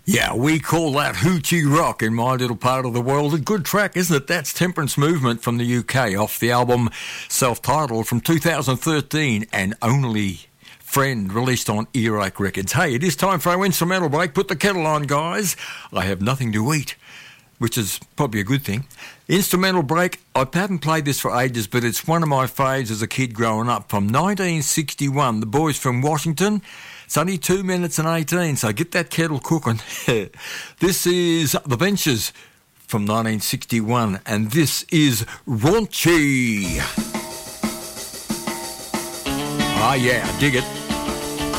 Yeah, we call that hoochie rock in my little part of the world. A good track, isn't it? That's Temperance Movement from the UK off the album self-titled from 2013 and Only Friend, released on Earache Records. Hey, it is time for our instrumental break. Put the kettle on, guys. I have nothing to eat, which is probably a good thing. Instrumental break. I haven't played this for ages, but it's one of my faves as a kid growing up. From 1961, the boys from Washington. It's only 2 minutes and 18, so get that kettle cooking. This is The Ventures from 1961, and this is Raunchy. Ah, yeah, dig it.